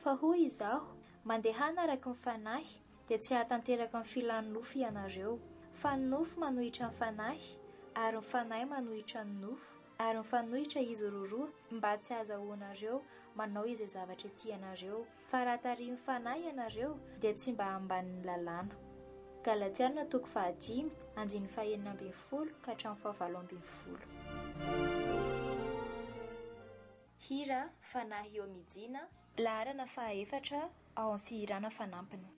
fa hoy izaho mandehana araka ny fanahy dia tsy hahatanteraka ny filan'ny nofo ianareo, fa ny nofo manohitra ny fanahy ary ny fanahy manohitra ny nofo ary mifanohitra izy roa mba tsy ahazahoanareo manao izay zavatra tianareo, fa raha tarihiny fanahy ianareo dia tsy mba ambanin'ny lalàna. Galatiana 5:19-20 ka hatramin'ny 17. Hira fanahy eo mijina, laharana 4 ao amin'ny fihirana fanampiny.